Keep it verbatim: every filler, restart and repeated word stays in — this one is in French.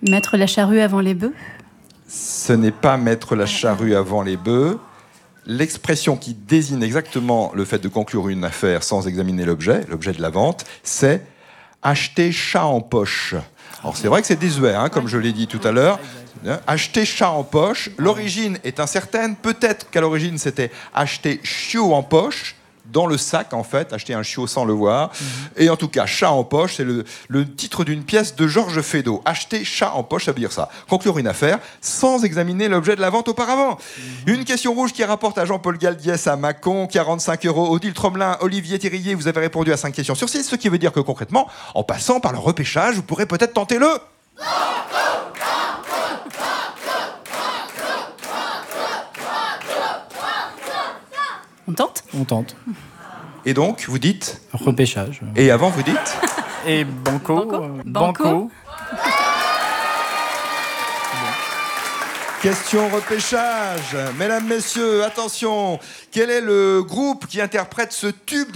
Mettre la charrue avant les bœufs? Ce n'est pas mettre la charrue avant les bœufs. L'expression qui désigne exactement le fait de conclure une affaire sans examiner l'objet, l'objet de la vente, c'est acheter chat en poche. Alors c'est vrai que c'est désuet, hein, comme je l'ai dit tout à l'heure. Acheter chat en poche, l'origine est incertaine. Peut-être qu'à l'origine c'était acheter chiot en poche, dans le sac en fait, acheter un chiot sans le voir. Mm-hmm. Et en tout cas, chat en poche, c'est le, le titre d'une pièce de Georges Feydeau. Acheter chat en poche, ça veut dire ça. Conclure une affaire sans examiner l'objet de la vente auparavant. Mm-hmm. Une question rouge qui rapporte à Jean-Paul Galdiès, à Mâcon, quarante-cinq euros. Odile Tromelin, Olivier Thirier, vous avez répondu à cinq questions sur six, ce qui veut dire que concrètement, en passant par le repêchage, vous pourrez peut-être tenter le... On tente ? On tente. Et donc, vous dites ? Repêchage. Et avant, vous dites ? Et banco. Banco. Euh, Banco. banco. Question repêchage. Mesdames, messieurs, attention. Quel est le groupe qui interprète ce tube